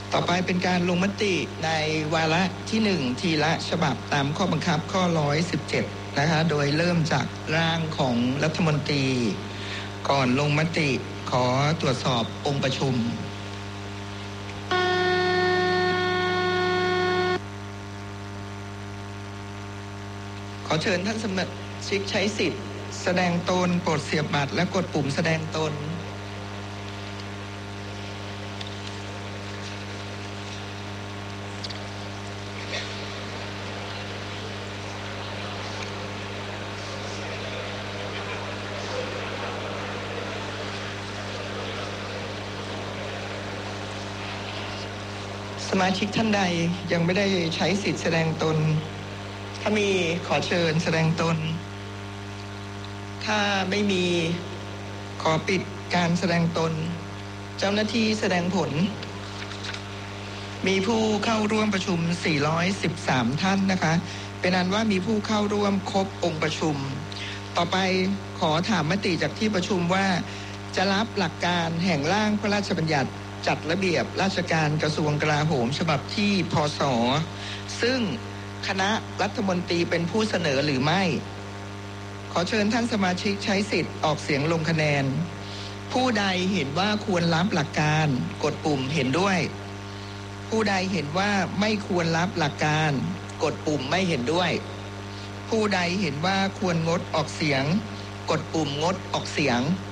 ต่อไปเป็นการลงมติในวาระที่1ทีละฉบับตามข้อบังคับข้อ117นะคะโดยเริ่มจากร่างของรัฐมนตรีก่อนลงมติขอตรวจสอบองค์ประชุมขอเชิญท่านสมาชิกใช้สิทธิ์แสดงตนโปรดเสียบบัตรและกดปุ่มแสดงตนสมาชิกท่านใดยังไม่ได้ใช้สิทธิ์แสดงตนถ้ามีขอเชิญแสดงตนถ้าไม่มีขอปิดการแสดงตนเจ้าหน้าที่แสดงผลมีผู้เข้าร่วมประชุม413ท่านนะคะเป็นอันว่ามีผู้เข้าร่วมครบองค์ประชุมต่อไปขอถามมติจากที่ประชุมว่าจะรับหลักการแห่งร่างพระราชบัญญัติจัดระเบียบราชการกระทรวงกลาโหมฉบับที่พ.ศ.ซึ่งคณะรัฐมนตรีเป็นผู้เสนอหรือไม่ขอเชิญท่านสมาชิกใช้สิทธิ์ออกเสียงลงคะแนนผู้ใดเห็นว่าควรรับหลักการกดปุ่มเห็นด้วยผู้ใดเห็นว่าไม่ควรรับหลักการกดปุ่มไม่เห็นด้วยผู้ใดเห็นว่าควรงดออกเสียงกดปุ่มงดออกเสียง